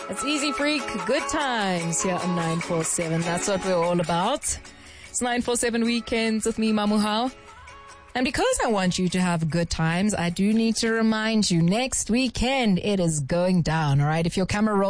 It's Easy Freak, good times here on 947. That's what we're all about. It's 947 Weekends with me, Mamuhao. And because I want you to have good times, I do need to remind you, next weekend it is going down, all right? If your camera rolls